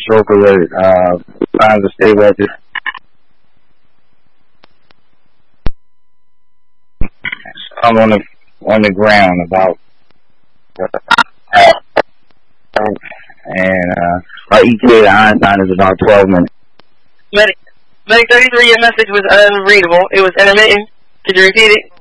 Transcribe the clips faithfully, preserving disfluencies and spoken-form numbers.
stroke alert. Uh, signs of stable at this. I'm on the on the ground about, and uh, our E T A to Einstein is about twelve minutes. Medic, Medic thirty-three, your message was unreadable. It was intermittent. Could you repeat it?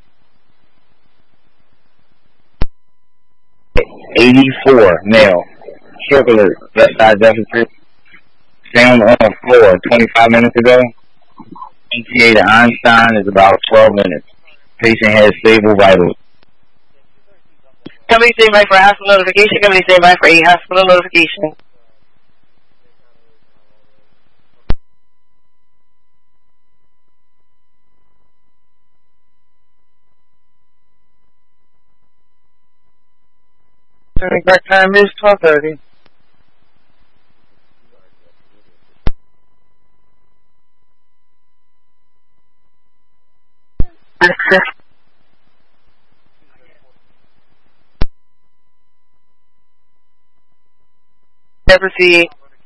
eighty-four, male. Stroke alert. Left side deficit. Found on the floor twenty-five minutes ago. E T A to Einstein is about twelve minutes. Patient has stable vitals. Company stand by for a hospital notification. Company stand by for a hospital notification. The correct time is twelve thirty. Proceed.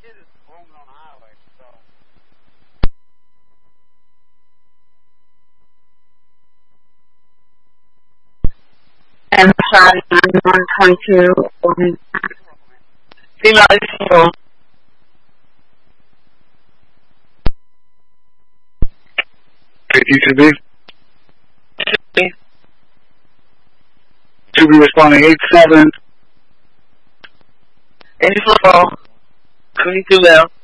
And sorry, one twenty-two. Female is T two B. two B responding eight seven. eighty-four. twenty-two male.